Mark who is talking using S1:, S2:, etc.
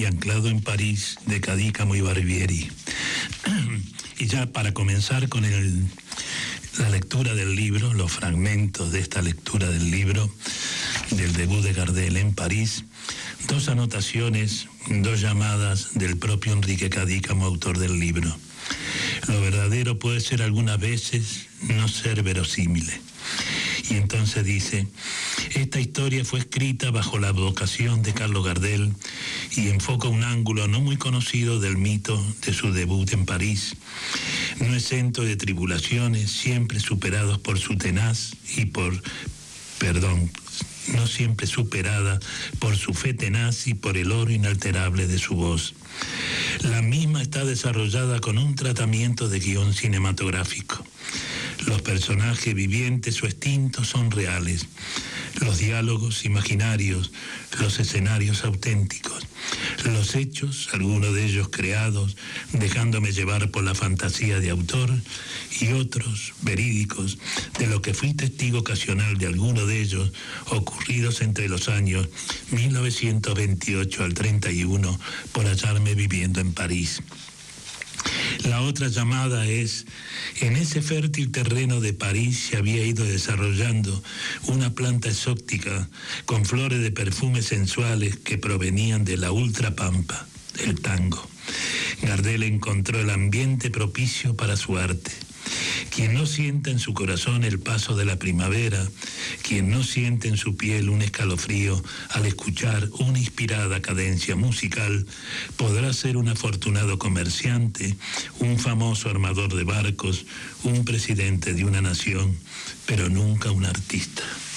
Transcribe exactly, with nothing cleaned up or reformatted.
S1: y anclado en París de Cadícamo y Barbieri. Y ya para comenzar con el, la lectura del libro, los fragmentos de esta lectura del libro, del debut de Gardel en París, dos anotaciones, dos llamadas del propio Enrique Cadícamo, autor del libro. Lo verdadero puede ser algunas veces no ser verosímil. Y entonces dice: esta historia fue escrita bajo la advocación de Carlos Gardel y enfoca un ángulo no muy conocido del mito de su debut en París, no exento de tribulaciones, siempre superados por su tenaz y por, perdón, no siempre superada por su fe tenaz y por el oro inalterable de su voz. La misma está desarrollada con un tratamiento de guión cinematográfico. Los personajes vivientes o extintos son reales, los diálogos imaginarios, los escenarios auténticos, los hechos, algunos de ellos creados, dejándome llevar por la fantasía de autor, y otros verídicos, de lo que fui testigo ocasional de alguno de ellos, ocurridos entre los años mil novecientos veintiocho al treinta y uno, por hallarme viviendo en París. La otra llamada es: en ese fértil terreno de París se había ido desarrollando una planta exótica con flores de perfumes sensuales que provenían de la ultrapampa, el tango. Gardel encontró el ambiente propicio para su arte. Quien no sienta en su corazón el paso de la primavera, quien no siente en su piel un escalofrío al escuchar una inspirada cadencia musical, podrá ser un afortunado comerciante, un famoso armador de barcos, un presidente de una nación, pero nunca un artista.